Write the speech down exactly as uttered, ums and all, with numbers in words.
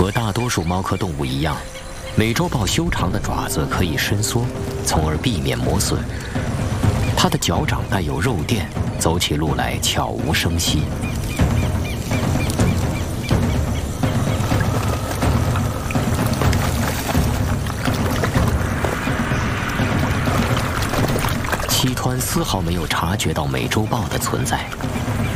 和大多数猫科动物一样，美洲豹修长的爪子可以伸缩，从而避免磨损。它的脚掌带有肉垫，走起路来悄无声息。西川丝毫没有察觉到美洲豹的存在。